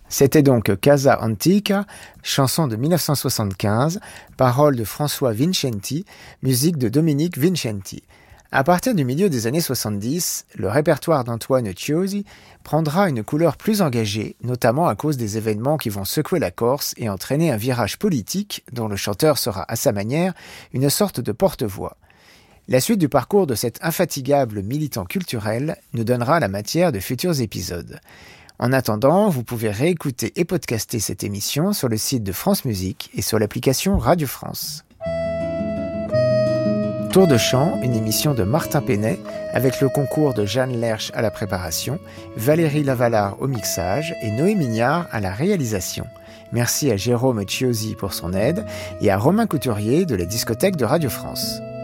C'était donc Casa Antica, chanson de 1975, paroles de François Vincenti, musique de Dominique Vincenti. À partir du milieu des années 70, le répertoire d'Antoine Ciosi prendra une couleur plus engagée, notamment à cause des événements qui vont secouer la Corse et entraîner un virage politique dont le chanteur sera à sa manière une sorte de porte-voix. La suite du parcours de cet infatigable militant culturel nous donnera la matière de futurs épisodes. En attendant, vous pouvez réécouter et podcaster cette émission sur le site de France Musique et sur l'application Radio France. Tour de chant, une émission de Martin Penet avec le concours de Jeanne Lerche à la préparation, Valérie Lavalard au mixage et Noé Mignard à la réalisation. Merci à Jérôme Ciosi pour son aide et à Romain Couturier de la discothèque de Radio France.